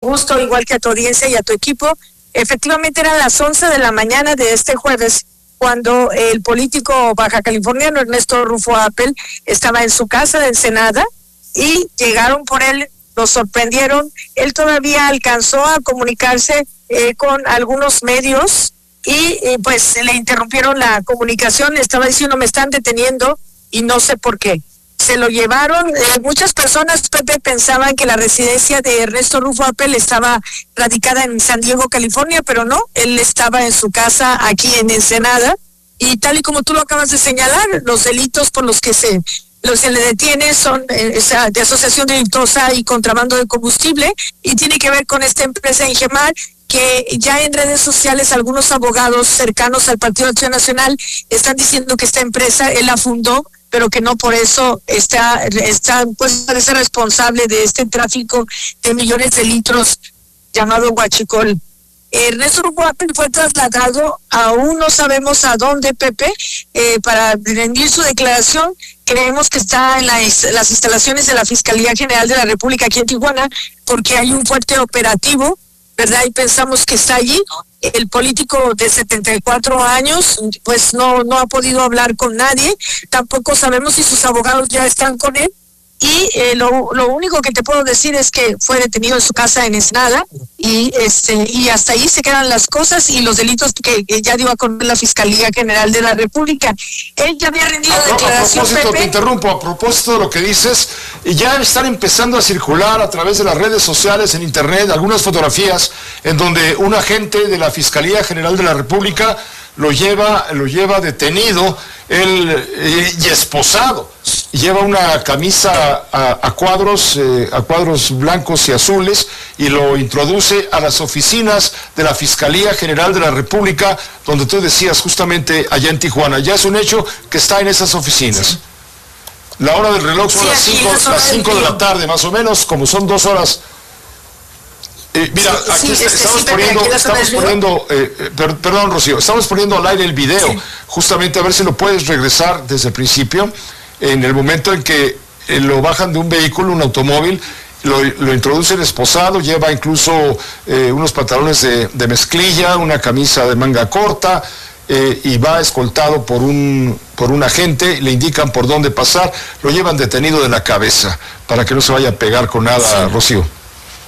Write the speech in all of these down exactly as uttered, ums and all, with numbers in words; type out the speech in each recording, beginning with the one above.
gusto, igual que a tu audiencia y a tu equipo. Efectivamente eran las once de la mañana de este jueves cuando el político baja californiano Ernesto Rufo Appel estaba en su casa de Ensenada y llegaron por él, lo sorprendieron. Él todavía alcanzó a comunicarse eh, con algunos medios y eh, pues le interrumpieron la comunicación. Estaba diciendo, me están deteniendo y no sé por qué. Se lo llevaron. Eh, muchas personas, Pepe, pensaban que la residencia de Ernesto Rufo Appel estaba radicada en San Diego, California, pero no, él estaba en su casa aquí en Ensenada, y tal y como tú lo acabas de señalar, los delitos por los que se, los se le detiene son eh, esa, de asociación delictuosa y contrabando de combustible, y tiene que ver con esta empresa Ingemar, que ya en redes sociales algunos abogados cercanos al Partido de Acción Nacional están diciendo que esta empresa él la fundó, pero que no por eso está, está pues parece responsable de este tráfico de millones de litros llamado huachicol. Ernesto Rufo Appel fue trasladado, aún no sabemos a dónde, Pepe, eh, para rendir su declaración. Creemos que está en la, las instalaciones de la Fiscalía General de la República aquí en Tijuana, porque hay un fuerte operativo, ¿verdad? Y pensamos que está allí. El político de setenta y cuatro años, pues no, no ha podido hablar con nadie, tampoco sabemos si sus abogados ya están con él, y eh, lo, lo único que te puedo decir es que fue detenido en su casa en Ensenada, y este y hasta ahí se quedan las cosas y los delitos que, que ya dio a conocer la Fiscalía General de la República. Él ya había rendido a, declaración, a propósito, Pepe. Te interrumpo, a propósito de lo que dices, ya están empezando a circular a través de las redes sociales, en internet, algunas fotografías en donde un agente de la Fiscalía General de la República lo lleva, lo lleva detenido él, eh, y esposado. Lleva una camisa a, a cuadros, eh, a cuadros blancos y azules, y lo introduce a las oficinas de la Fiscalía General de la República, donde tú decías justamente allá en Tijuana. Ya es un hecho que está en esas oficinas. Sí. La hora del reloj son sí, las cinco, las cinco de la tarde, más o menos, como son dos horas. Eh, mira, sí, aquí sí, está, estamos, sí, poniendo, aquí estamos poniendo, eh, per, perdón, Rocío, estamos poniendo al aire el video, sí. Justamente a ver si lo puedes regresar desde el principio, en el momento en que eh, lo bajan de un vehículo, un automóvil, lo, lo introducen esposado, lleva incluso eh, unos pantalones de, de mezclilla, una camisa de manga corta, eh, y va escoltado por un, por un agente, le indican por dónde pasar, lo llevan detenido de la cabeza, para que no se vaya a pegar con nada, sí. Rocío.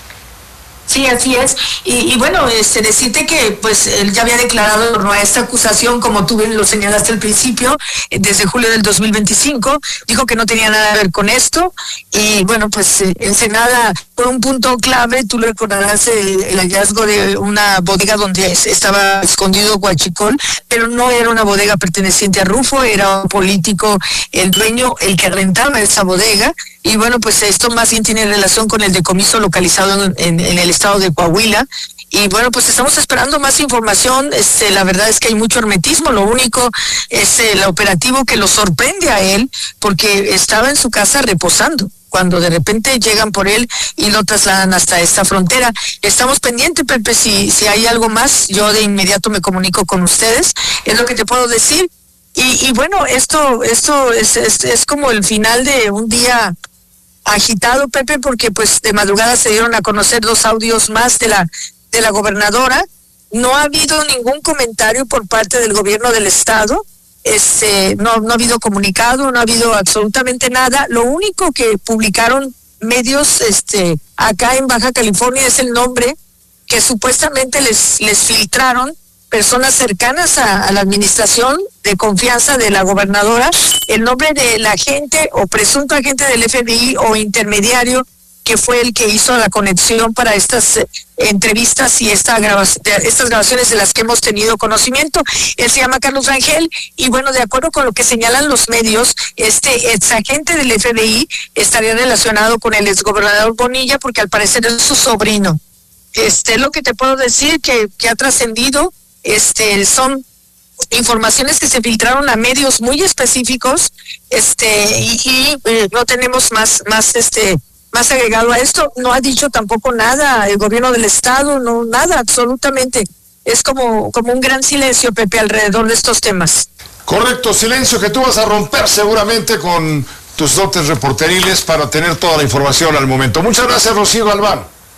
Sí, así es. Y, y bueno, este, decirte que pues él ya había declarado no a esta acusación, como tú bien lo señalaste al principio, desde julio del dos mil veinticinco, dijo que no tenía nada que ver con esto, y bueno, pues eh, Ensenada fue un punto clave. Tú recordarás el, el hallazgo de una bodega donde estaba escondido huachicol, pero no era una bodega perteneciente a Rufo, era un político, el dueño, el que rentaba esa bodega. Y bueno, pues esto más bien tiene relación con el decomiso localizado en, en, en el estado de Coahuila. Y bueno, pues estamos esperando más información. Este, la verdad es que hay mucho hermetismo. Lo único es el operativo que lo sorprende a él, porque estaba en su casa reposando, cuando de repente llegan por él y lo trasladan hasta esta frontera. Estamos pendientes, Pepe, si, si hay algo más, yo de inmediato me comunico con ustedes. Es lo que te puedo decir. Y, y bueno, esto, esto es, es, es como el final de un día agitado, Pepe, porque pues de madrugada se dieron a conocer dos audios más de la de la gobernadora. No ha habido ningún comentario por parte del gobierno del estado. Este, no, no ha habido comunicado, no ha habido absolutamente nada. Lo único que publicaron medios este acá en Baja California es el nombre que supuestamente les les filtraron personas cercanas a, a la administración de confianza de la gobernadora, el nombre del agente o presunto agente del F B I o intermediario que fue el que hizo la conexión para estas eh, entrevistas y esta grabación, estas grabaciones de las que hemos tenido conocimiento. Él se llama Carlos Rangel, y bueno, de acuerdo con lo que señalan los medios, este ex agente del F B I estaría relacionado con el exgobernador Bonilla, porque al parecer es su sobrino. Este es lo que te puedo decir que, que ha trascendido. Este son informaciones que se filtraron a medios muy específicos, este y, y eh, no tenemos más más este más agregado a esto. No ha dicho tampoco nada el gobierno del estado, no nada absolutamente. Es como como un gran silencio, Pepe, alrededor de estos temas. Correcto, silencio que tú vas a romper seguramente con tus dotes reporteriles para tener toda la información al momento. Muchas gracias, Rocío Galván.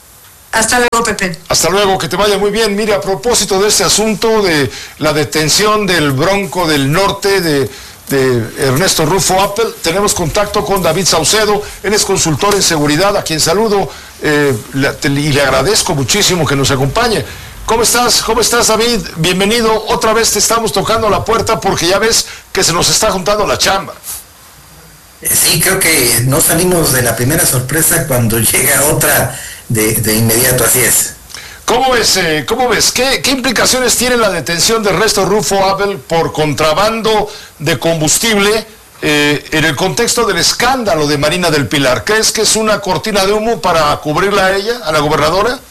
Hasta luego, Pepe. Hasta luego, que te vaya muy bien. Mira, a propósito de este asunto de la detención del Bronco del Norte, de, de Ernesto Rufo Appel, tenemos contacto con David Saucedo. Él es consultor en seguridad, a quien saludo eh, y le agradezco muchísimo que nos acompañe. ¿Cómo estás? ¿Cómo estás, David? Bienvenido. Otra vez te estamos tocando la puerta porque ya ves que se nos está juntando la chamba. Sí, creo que no salimos de la primera sorpresa cuando llega otra de, de inmediato, así es. ¿Cómo ves? Eh, ¿Cómo ves? ¿Qué, ¿Qué implicaciones tiene la detención de Ernesto Rufo Appel por contrabando de combustible eh, en el contexto del escándalo de Marina del Pilar? ¿Crees que es una cortina de humo para cubrirla a ella, a la gobernadora?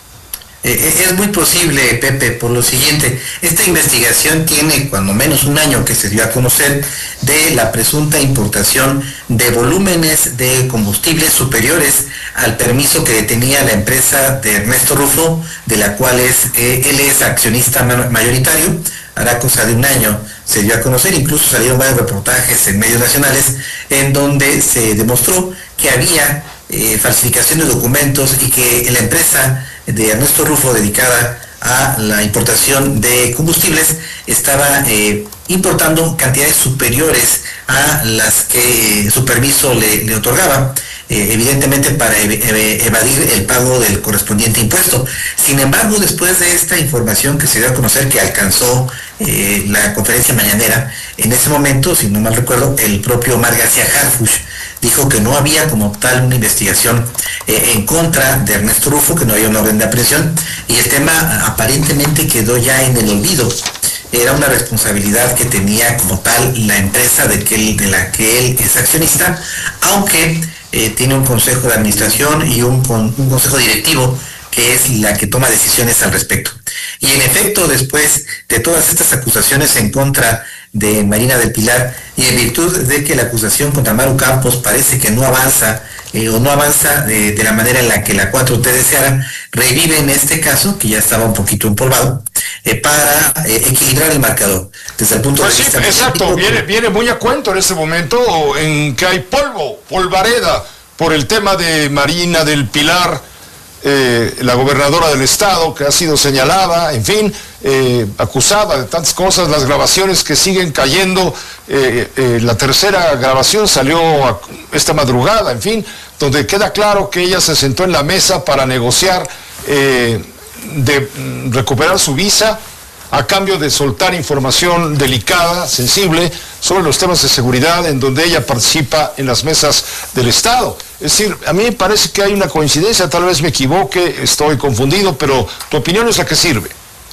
Eh, es muy posible, Pepe, por lo siguiente. Esta investigación tiene cuando menos un año que se dio a conocer de la presunta importación de volúmenes de combustibles superiores al permiso que tenía la empresa de Ernesto Rufo, de la cual es, eh, él es accionista mayoritario. Hará cosa de un año se dio a conocer, incluso salieron varios reportajes en medios nacionales en donde se demostró que había eh, falsificación de documentos y que la empresa de Ernesto Rufo dedicada a la importación de combustibles estaba eh, importando cantidades superiores a las que su permiso le, le otorgaba, eh, evidentemente para ev evadir el pago del correspondiente impuesto. Sin embargo, después de esta información que se dio a conocer, que alcanzó eh, la conferencia mañanera, en ese momento, si no mal recuerdo, el propio Omar García Harfuch dijo que no había como tal una investigación eh, en contra de Ernesto Rufo, que no había una orden de aprehensión, y el tema aparentemente quedó ya en el olvido. Era una responsabilidad que tenía como tal la empresa de, que él, de la que él es accionista, aunque eh, tiene un consejo de administración y un, con, un consejo directivo que es la que toma decisiones al respecto. Y en efecto, después de todas estas acusaciones en contra de Marina del Pilar, y en virtud de que la acusación contra Maru Campos parece que no avanza, eh, o no avanza de, de la manera en la que la cuatro T deseara, revive en este caso, que ya estaba un poquito empolvado, eh, para eh, equilibrar el marcador. Desde el punto pues de sí, vista... exacto, viene, viene muy a cuento en este momento en que hay polvo, polvareda, por el tema de Marina del Pilar, Eh, la gobernadora del estado, que ha sido señalada, en fin, eh, acusada de tantas cosas, las grabaciones que siguen cayendo, eh, eh, la tercera grabación salió a, esta madrugada, en fin, donde queda claro que ella se sentó en la mesa para negociar eh, de mm, recuperar su visa a cambio de soltar información delicada, sensible, sobre los temas de seguridad, en donde ella participa en las mesas del Estado. Es decir, a mí me parece que hay una coincidencia, tal vez me equivoque, estoy confundido, pero tu opinión es la que sirve.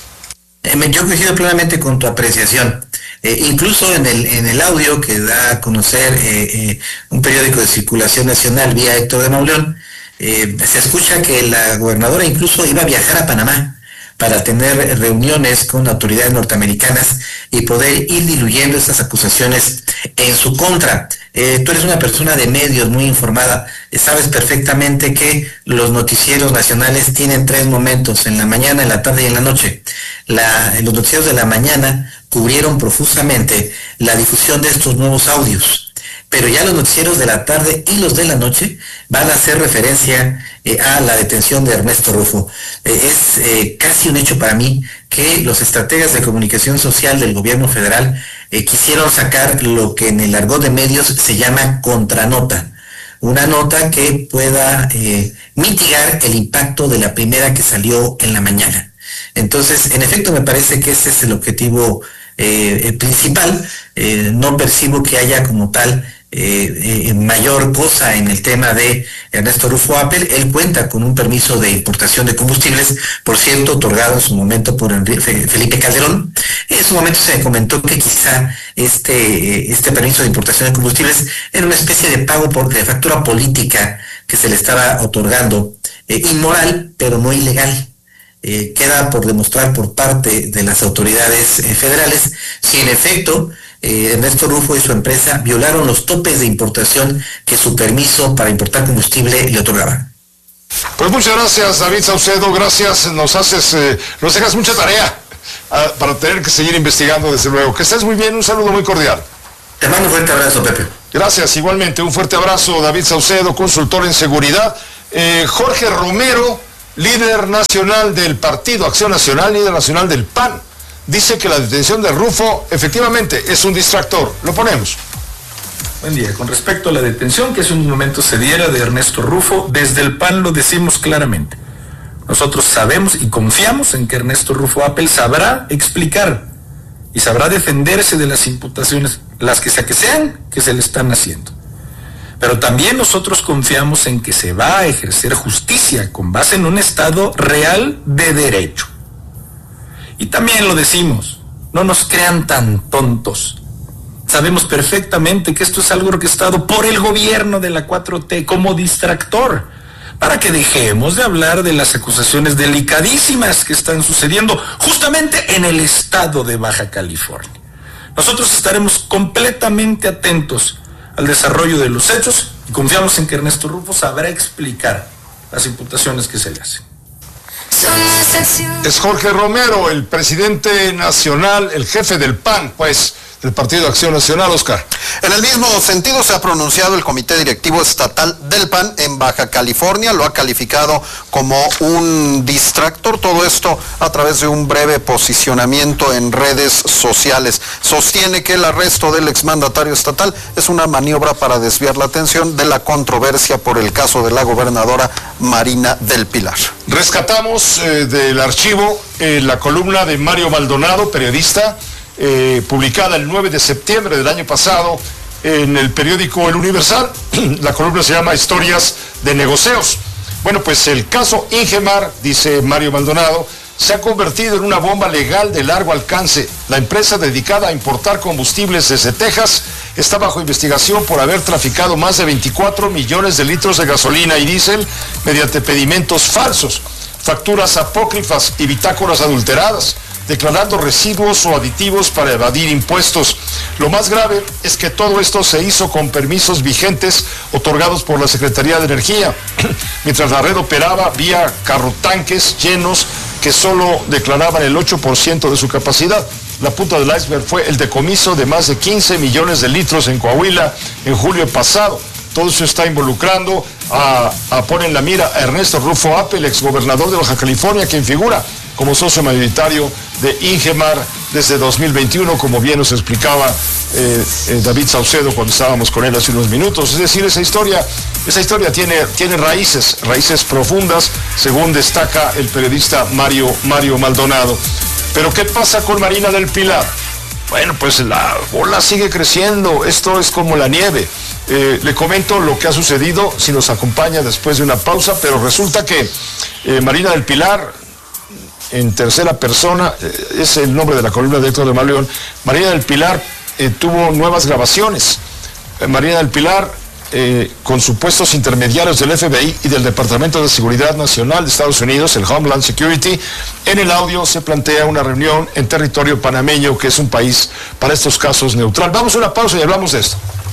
Eh, yo coincido plenamente con tu apreciación. Eh, incluso en el, en el audio que da a conocer eh, eh, un periódico de circulación nacional vía Héctor de Mauleón, eh, se escucha que la gobernadora incluso iba a viajar a Panamá para tener reuniones con autoridades norteamericanas y poder ir diluyendo estas acusaciones en su contra. Eh, tú eres una persona de medios muy informada, eh, sabes perfectamente que los noticieros nacionales tienen tres momentos, en la mañana, en la tarde y en la noche. La, los noticieros de la mañana cubrieron profusamente la difusión de estos nuevos audios, pero ya los noticieros de la tarde y los de la noche van a hacer referencia eh, a la detención de Ernesto Rufo. Eh, es eh, casi un hecho para mí que los estrategas de comunicación social del gobierno federal eh, quisieron sacar lo que en el argot de medios se llama contranota, una nota que pueda eh, mitigar el impacto de la primera que salió en la mañana. Entonces, en efecto, me parece que ese es el objetivo eh, eh, principal. Eh, no percibo que haya como tal Eh, eh, mayor cosa en el tema de Ernesto Rufo Appel. Él cuenta con un permiso de importación de combustibles, por cierto, otorgado en su momento por Felipe Calderón. En su momento se comentó que quizá este, este permiso de importación de combustibles era una especie de pago por, de factura política que se le estaba otorgando, eh, inmoral, pero no ilegal. Eh, queda por demostrar por parte de las autoridades eh, federales si en efecto Eh, Ernesto Rufo y su empresa violaron los topes de importación que su permiso para importar combustible le otorgaba. Pues muchas gracias, David Saucedo, gracias, nos haces, eh, nos dejas mucha tarea uh, para tener que seguir investigando, desde luego. Que estés muy bien, un saludo muy cordial. Te mando un fuerte abrazo, Pepe. Gracias, igualmente, un fuerte abrazo, David Saucedo, consultor en seguridad. Eh, Jorge Romero, líder nacional del Partido Acción Nacional, líder nacional del P A N, dice que la detención de Rufo efectivamente es un distractor. Lo ponemos. Buen día. Con respecto a la detención que hace un momento se diera de Ernesto Rufo, desde el P A N lo decimos claramente. Nosotros sabemos y confiamos en que Ernesto Rufo Appel sabrá explicar y sabrá defenderse de las imputaciones, las que sea que sean, que se le están haciendo. Pero también nosotros confiamos en que se va a ejercer justicia con base en un Estado real de derecho. Y también lo decimos, no nos crean tan tontos. Sabemos perfectamente que esto es algo orquestado por el gobierno de la cuatro T como distractor, para que dejemos de hablar de las acusaciones delicadísimas que están sucediendo justamente en el estado de Baja California. Nosotros estaremos completamente atentos al desarrollo de los hechos y confiamos en que Ernesto Rufo sabrá explicar las imputaciones que se le hacen. Es Jorge Romero, el presidente nacional, el jefe del P A N, pues, del Partido Acción Nacional. Oscar. En el mismo sentido se ha pronunciado el Comité Directivo Estatal del P A N en Baja California, lo ha calificado como un distractor, todo esto a través de un breve posicionamiento en redes sociales. Sostiene que el arresto del exmandatario estatal es una maniobra para desviar la atención de la controversia por el caso de la gobernadora Marina del Pilar. Rescatamos eh, del archivo eh, la columna de Mario Maldonado, periodista, Eh, publicada el nueve de septiembre del año pasado en el periódico El Universal. La columna se llama Historias de Negocios. Bueno, pues el caso Ingemar, dice Mario Maldonado, se ha convertido en una bomba legal de largo alcance. La empresa dedicada a importar combustibles desde Texas está bajo investigación por haber traficado más de veinticuatro millones de litros de gasolina y diésel mediante pedimentos falsos, facturas apócrifas y bitácoras adulteradas, declarando residuos o aditivos para evadir impuestos. Lo más grave es que todo esto se hizo con permisos vigentes otorgados por la Secretaría de Energía, mientras la red operaba vía carrotanques llenos que solo declaraban el ocho por ciento de su capacidad. La punta del iceberg fue el decomiso de más de quince millones de litros en Coahuila en julio pasado. Todo eso está involucrando a, a poner en la mira a Ernesto Rufo Appel, exgobernador de Baja California, quien figura como socio mayoritario de Ingemar desde dos mil veintiuno, como bien nos explicaba eh, eh, David Saucedo cuando estábamos con él hace unos minutos. Es decir, esa historia, esa historia tiene, tiene raíces, raíces profundas, según destaca el periodista Mario, Mario Maldonado. Pero ¿qué pasa con Marina del Pilar? Bueno, pues la bola sigue creciendo, esto es como la nieve. Eh, le comento lo que ha sucedido, si nos acompaña después de una pausa, pero resulta que eh, Marina del Pilar, en tercera persona, eh, es el nombre de la columna de Héctor de Mauleón, Marina del Pilar eh, tuvo nuevas grabaciones. Eh, Marina del Pilar, eh, con supuestos intermediarios del F B I y del Departamento de Seguridad Nacional de Estados Unidos, el Homeland Security, en el audio se plantea una reunión en territorio panameño, que es un país para estos casos neutral. Vamos a una pausa y hablamos de esto.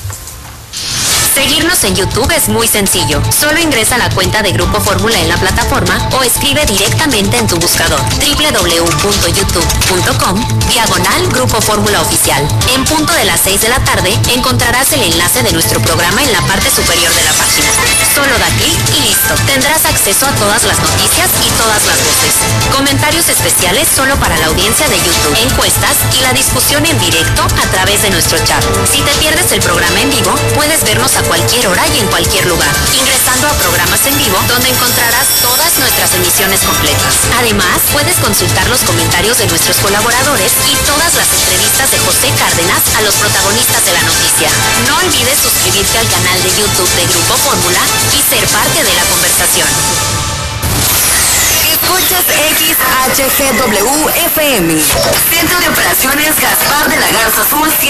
Seguirnos en YouTube es muy sencillo. Solo ingresa a la cuenta de Grupo Fórmula en la plataforma o escribe directamente en tu buscador doble u doble u doble u punto youtube punto com diagonal Grupo Fórmula Oficial. En punto de las seis de la tarde encontrarás el enlace de nuestro programa en la parte superior de la página. Solo da clic y listo. Tendrás acceso a todas las noticias y todas las voces. Comentarios especiales solo para la audiencia de YouTube. Encuestas y la discusión en directo a través de nuestro chat. Si te pierdes el programa en vivo, puedes vernos a cualquier hora y en cualquier lugar, ingresando a programas en vivo donde encontrarás todas nuestras emisiones completas. Además, puedes consultar los comentarios de nuestros colaboradores y todas las entrevistas de José Cárdenas a los protagonistas de la noticia. No olvides suscribirte al canal de YouTube de Grupo Fórmula y ser parte de la conversación. Escuchas X H G W F M. Centro de Operaciones Gaspar de la Garza Azul.